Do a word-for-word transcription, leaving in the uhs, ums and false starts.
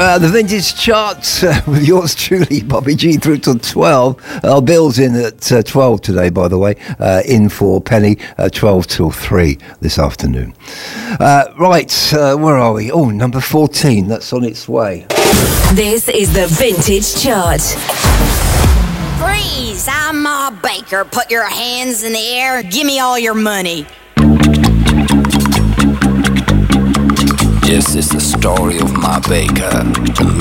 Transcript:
Uh, the Vintage Charts uh, with yours truly, Bobby G, through till twelve. Our Bill's in at uh, twelve today, by the way, uh, in for Penny, uh, twelve till three this afternoon. Uh, right, uh, where are we? Oh, number fourteen, that's on its way. This is the Vintage Chart. Freeze! I'm Ma Baker. Put your hands in the air. Give me all your money. This is the story of Ma Baker, the